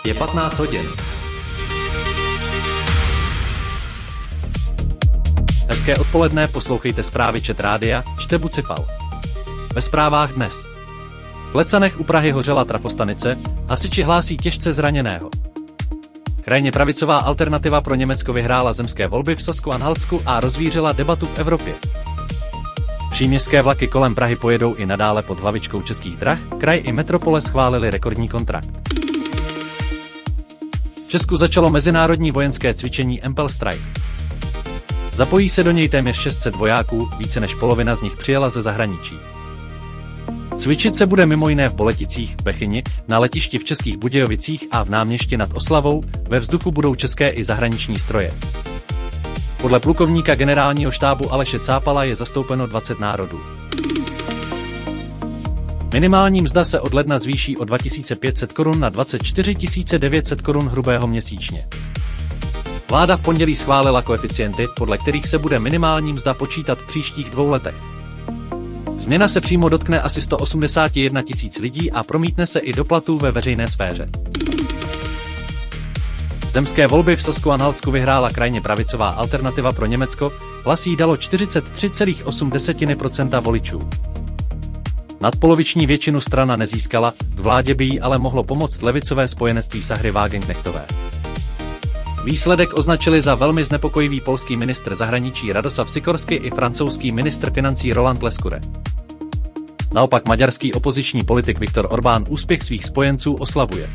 Je 15 hodin. Hezké odpoledne, poslouchejte zprávy ČT Rádia, čte Bucipal. Ve zprávách dnes. V Klecanech u Prahy hořela trafostanice, hasiči hlásí těžce zraněného. Krajně pravicová alternativa pro Německo vyhrála zemské volby v Sasku-Anhaltsku a rozvířila debatu v Evropě. Příměstské vlaky kolem Prahy pojedou i nadále pod hlavičkou Českých drah, kraj i metropole schválili rekordní kontrakt. V Česku začalo mezinárodní vojenské cvičení Empel Strike. Zapojí se do něj téměř 600 vojáků, více než polovina z nich přijela ze zahraničí. Cvičit se bude mimo jiné v Boleticích, v Bechyni, na letišti v Českých Budějovicích a v Náměšti nad Oslavou, ve vzduchu budou české i zahraniční stroje. Podle plukovníka generálního štábu Aleše Cápala je zastoupeno 20 národů. Minimální mzda se od ledna zvýší o 2500 korun na 24 900 korun hrubého měsíčně. Vláda v pondělí schválila koeficienty, podle kterých se bude minimální mzda počítat v příštích 2 letech. Změna se přímo dotkne asi 181 000 lidí a promítne se i do platů ve veřejné sféře. Zemské volby v Sasku-Anhaltsku vyhrála krajně pravicová alternativa pro Německo, hlasy dalo 43,8% voličů. Nadpoloviční většinu strana nezískala, k vládě by jí ale mohlo pomoct levicové spojenectví Sahry Wagenknechtové. Výsledek označili za velmi znepokojivý polský ministr zahraničí Radoslav Sikorsky i francouzský ministr financí Roland Lescure. Naopak maďarský opoziční politik Viktor Orbán úspěch svých spojenců oslabuje.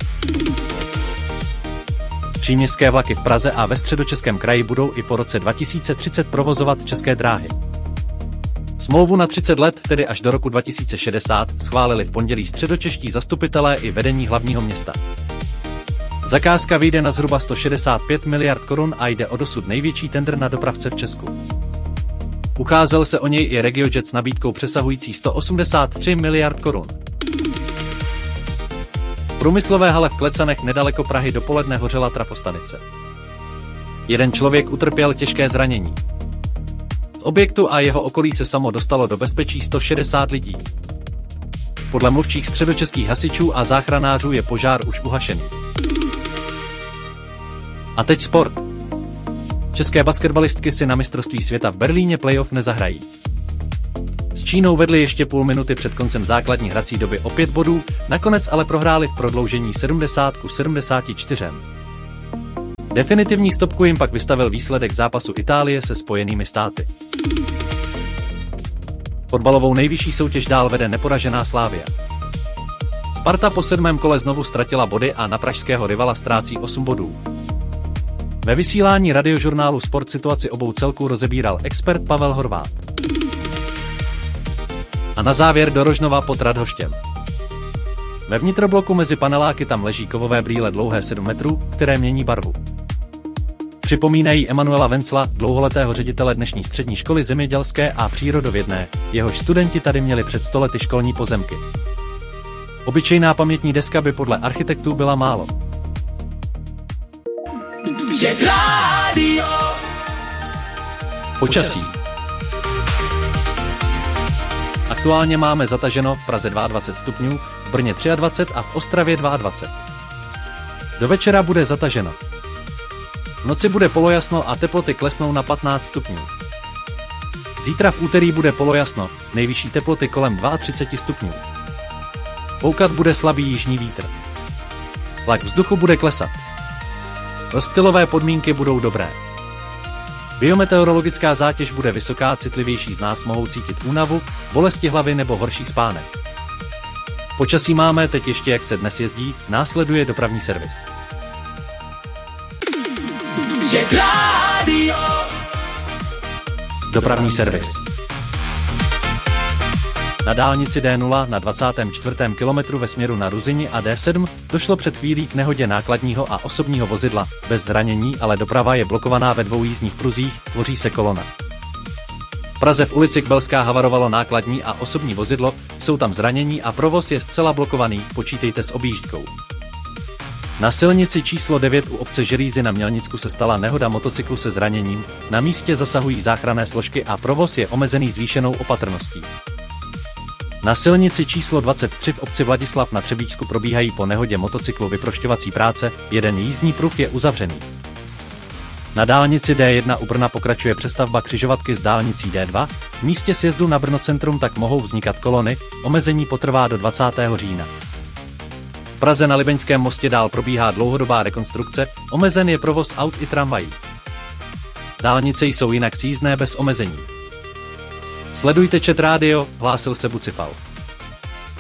Příměstské vlaky v Praze a ve Středočeském kraji budou i po roce 2030 provozovat České dráhy. Smlouvu na 30 let, tedy až do roku 2060, schválili v pondělí středočeští zastupitelé i vedení hlavního města. Zakázka vyjde na zhruba 165 miliard korun a jde o dosud největší tendr na dopravce v Česku. Ucházel se o něj i RegioJet s nabídkou přesahující 183 miliard korun. V průmyslové hale v Klecanech nedaleko Prahy dopoledne hořela trafostanice. Jeden člověk utrpěl těžké zranění. Z objektu a jeho okolí se samo dostalo do bezpečí 160 lidí. Podle mluvčích středočeských hasičů a záchranářů je požár už uhašený. A teď sport. České basketbalistky si na mistrovství světa v Berlíně playoff nezahrají. S Čínou vedli ještě půl minuty před koncem základní hrací doby o 5 bodů, nakonec ale prohráli v prodloužení 70-74. Definitivní stopku jim pak vystavil výsledek zápasu Itálie se Spojenými státy. Fotbalovou nejvyšší soutěž dál vede neporažená Slavia. Sparta po 7. kole znovu ztratila body a na pražského rivala ztrácí 8 bodů. Ve vysílání radiožurnálu Sport situaci obou celků rozebíral expert Pavel Horváth. A na závěr do Rožnova pod Radhoštěm. Ve vnitrobloku mezi paneláky tam leží kovové brýle dlouhé 7 metrů, které mění barvu. Připomínají Emanuela Vencla, dlouholetého ředitele dnešní střední školy zemědělské a přírodovědné, jehož studenti tady měli před 100 lety školní pozemky. Obyčejná pamětní deska by podle architektů byla málo. Počasí. Aktuálně máme zataženo v Praze 22 stupňů, v Brně 23 a v Ostravě 22. Do večera bude zataženo. V noci bude polojasno a teploty klesnou na 15 stupňů. Zítra v úterý bude polojasno, nejvyšší teploty kolem 32 stupňů. Foukat bude slabý jižní vítr. Tlak vzduchu bude klesat. Rozptylové podmínky budou dobré. Biometeorologická zátěž bude vysoká, citlivější z nás mohou cítit únavu, bolesti hlavy nebo horší spánek. Počasí máme teď ještě jak se dnes jezdí, následuje dopravní servis. Dopravní servis. Na dálnici D0 na 24. kilometru ve směru na Ruzyni a D7 došlo před chvílí k nehodě nákladního a osobního vozidla. Bez zranění, ale doprava je blokovaná ve 2 jízdních pruzích, tvoří se kolona. V Praze v ulici Kbelská havarovalo nákladní a osobní vozidlo, jsou tam zranění a provoz je zcela blokovaný, počítejte s objížďkou. Na silnici číslo 9 u obce Želízy na Mělnicku se stala nehoda motocyklu se zraněním, na místě zasahují záchranné složky a provoz je omezený zvýšenou opatrností. Na silnici číslo 23 v obci Vladislav na Třebíčsku probíhají po nehodě motocyklu vyprošťovací práce, jeden jízdní pruh je uzavřený. Na dálnici D1 u Brna pokračuje přestavba křižovatky s dálnicí D2, v místě sjezdu na Brno centrum tak mohou vznikat kolony, omezení potrvá do 20. října. V Praze na Libeňském mostě dál probíhá dlouhodobá rekonstrukce, omezen je provoz aut i tramvají. Dálnice jsou jinak sjízdné bez omezení. Sledujte Chat Radio, hlásil se Bucifal.